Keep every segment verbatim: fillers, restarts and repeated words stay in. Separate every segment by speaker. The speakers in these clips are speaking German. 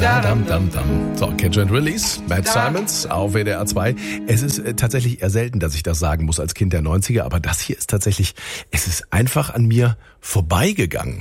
Speaker 1: Da, dam, dam, dam. So, Catch and Release, Matt Simons auf W D R zwei. Es ist äh, tatsächlich eher selten, dass ich das sagen muss als Kind der neunziger, aber das hier ist tatsächlich, es ist einfach an mir vorbeigegangen.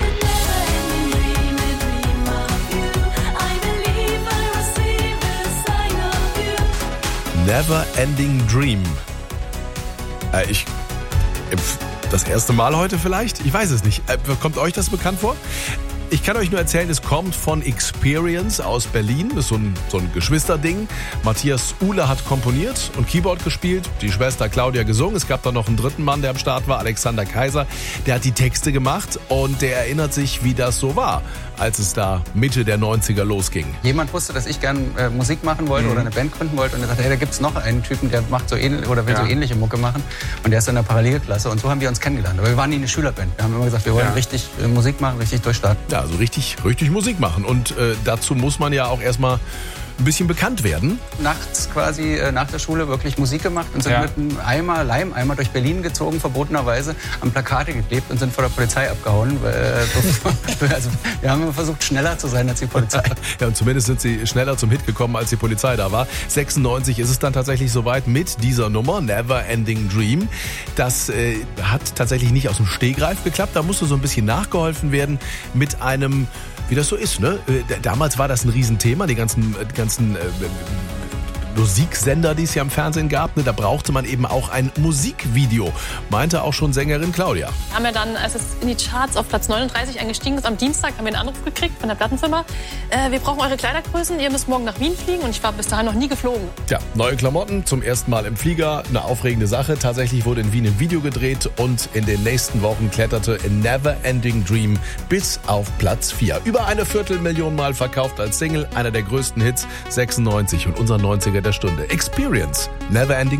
Speaker 1: Never Ending Dream. Äh, ich, das erste Mal heute vielleicht? Ich weiß es nicht. Äh, kommt euch das bekannt vor? Ich kann euch nur erzählen, es kommt von Experience aus Berlin. Das ist so ein, so ein Geschwisterding. Matthias Uhle hat komponiert und Keyboard gespielt. Die Schwester Claudia gesungen. Es gab da noch einen dritten Mann, der am Start war, Alexander Kaiser. Der hat die Texte gemacht und der erinnert sich, wie das so war, als es da Mitte der neunziger losging.
Speaker 2: Jemand wusste, dass ich gern äh, Musik machen wollte mhm. oder eine Band gründen wollte. Und er sagte, hey, da gibt's noch einen Typen, der macht so ähnlich oder will ja. so ähnliche Mucke machen. Und der ist in der Parallelklasse. Und so haben wir uns kennengelernt. Aber wir waren nie eine Schülerband. Wir haben immer gesagt, wir wollen ja. richtig äh, Musik machen, richtig durchstarten.
Speaker 1: Ja, also richtig, richtig Musik machen. Und äh, dazu muss man ja auch erstmal ein bisschen bekannt werden.
Speaker 2: Nachts quasi äh, nach der Schule wirklich Musik gemacht und sind ja. mit einem Eimer, Leimeimer durch Berlin gezogen, verbotenerweise, haben Plakate geklebt und sind vor der Polizei abgehauen. Äh, also, wir haben immer versucht, schneller zu sein als die Polizei.
Speaker 1: Ja, und zumindest sind sie schneller zum Hit gekommen, als die Polizei da war. sechsundneunzig ist es dann tatsächlich soweit mit dieser Nummer, Never Ending Dream. Das äh, hat tatsächlich nicht aus dem Stegreif geklappt. Da musste so ein bisschen nachgeholfen werden mit einem, wie das so ist, ne? Damals war das ein Riesenthema, die ganzen, die ganzen äh, Musiksender, die es ja im Fernsehen gab, ne? Da brauchte man eben auch ein Musikvideo, meinte auch schon Sängerin Claudia.
Speaker 3: Wir haben ja dann, als es in die Charts auf Platz neununddreißig eingestiegen ist, am Dienstag haben wir einen Anruf gekriegt von der Plattenfirma. Äh, wir brauchen eure Kleidergrößen, ihr müsst morgen nach Wien fliegen und ich war bis dahin noch nie geflogen.
Speaker 1: Tja, neue Klamotten, zum ersten Mal im Flieger, eine aufregende Sache. Tatsächlich wurde in Wien ein Video gedreht und in den nächsten Wochen kletterte A Never Ending Dream bis auf Platz vier. Über eine Viertelmillion Mal verkauft als Single, einer der größten Hits, sechsundneunzig und unser neunziger der Stunde. Experience, Never Ending